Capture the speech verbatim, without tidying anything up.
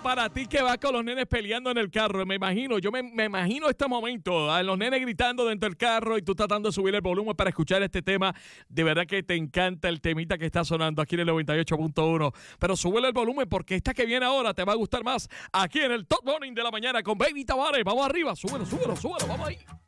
para ti que vas con los nenes peleando en el carro. Me imagino, yo me, me imagino este momento, a los nenes gritando dentro del carro y tú tratando de subir el volumen para escuchar este tema. De verdad que te encanta el temita que está sonando aquí en el noventa y ocho punto uno. Pero súbele el volumen porque esta que viene ahora te va a gustar más aquí en el Top Morning de la mañana con Baby Tavares. Vamos arriba, súbelo, súbelo, súbelo, vamos ahí.